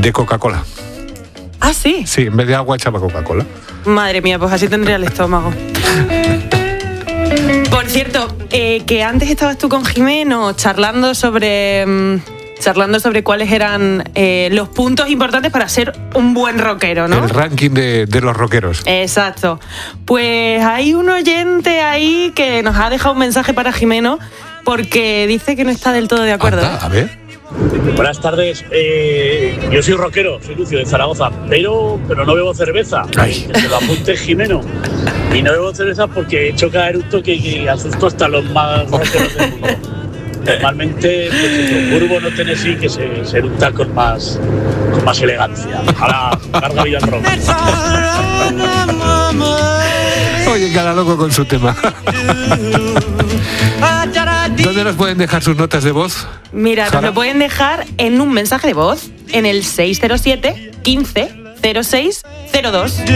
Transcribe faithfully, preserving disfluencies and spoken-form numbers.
de Coca-Cola. ¿Ah, sí? Sí, en vez de agua echaba Coca-Cola. Madre mía, pues así tendría el estómago. Por cierto, eh, que antes estabas tú con Jimeno charlando sobre... Mmm, charlando sobre cuáles eran eh, los puntos importantes para ser un buen rockero, ¿no? El ranking de, de los rockeros. Exacto. Pues hay un oyente ahí que nos ha dejado un mensaje para Jimeno porque dice que no está del todo de acuerdo. Anda, a ver. Buenas tardes, eh, yo soy rockero, soy Lucio de Zaragoza, pero, pero no bebo cerveza. Ay. Que se lo apunte Jimeno. Y no bebo cerveza porque he hecho caer un toque que asusto hasta los más rockeros del mundo. Normalmente, pues eso, Burbo no Tennessee, que se, se eructa con más, con más elegancia. Ahora, carga vida al rock. Oye, cada loco con su tema. ¿Dónde nos pueden dejar sus notas de voz? Mira, nos lo pueden dejar en un mensaje de voz en el seis cero siete, quince, cero seis, cero dos.